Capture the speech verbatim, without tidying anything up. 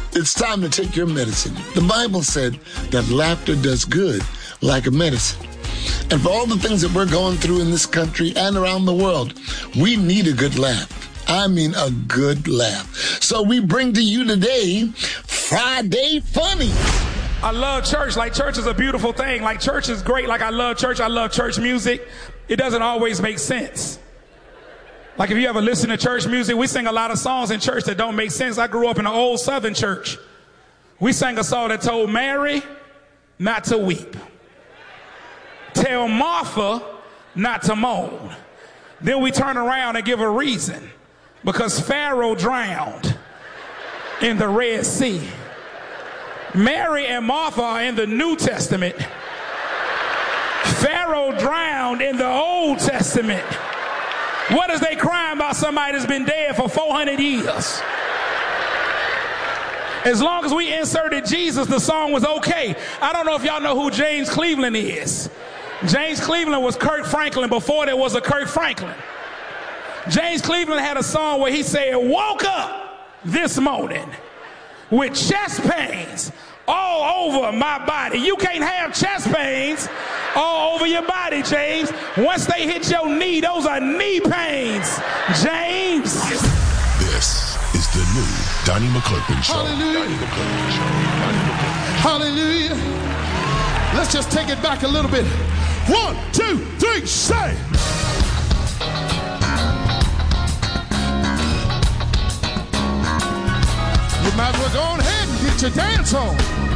It's time to take your medicine. The Bible said that laughter does good like a medicine. And for all the things that we're going through in this country and around the world, we need a good laugh. I mean a good laugh. So we bring to you today, Friday Funny. I love church. Like, church is a beautiful thing. Like, church is great. Like, I love church. I love church music. It doesn't always make sense. Like, if you ever listen to church music, we sing a lot of songs in church that don't make sense. I grew up in an old Southern church. We sang a song that told Mary not to weep. Tell Martha not to moan. Then we turn around and give a reason. Because Pharaoh drowned in the Red Sea. Mary and Martha are in the New Testament. Pharaoh drowned in the Old Testament. What is they crying about somebody that's been dead for four hundred years? As long as we inserted Jesus, the song was okay. I don't know if y'all know who James Cleveland is. James Cleveland was Kirk Franklin before there was a Kirk Franklin. James Cleveland had a song where he said, woke up this morning with chest pains all over my body. You can't have chest pains all over your body, James. Once they hit your knee, those are knee pains, James. This is the new Donnie McClurkin Show. Hallelujah. Donnie McClurkin Show. Donnie McClurkin Show. Hallelujah. Let's just take it back a little bit. One, two, three, say. You might as well go on ahead and get your dance on.